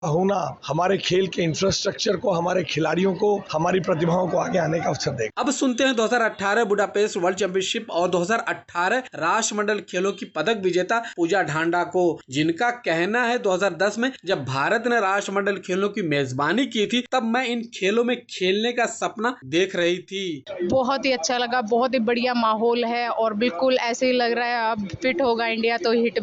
होना हमारे खेल के इंफ्रास्ट्रक्चर को, हमारे खिलाड़ियों को, हमारी प्रतिभाओं को आगे आने का अवसर देगा। अब सुनते हैं 2018 बुडापेस्ट वर्ल्ड चैंपियनशिप और 2018 राष्ट्रमंडल खेलों की पदक विजेता पूजा ढांडा को, जिनका कहना है 2010 में जब भारत ने राष्ट्रमंडल खेलों की मेजबानी की थी तब मैं इन खेलों में खेलने का सपना देख रही थी। बहुत ही अच्छा लगा, बहुत ही बढ़िया माहौल है और बिल्कुल ऐसे ही लग रहा है अब फिट होगा इंडिया तो हिट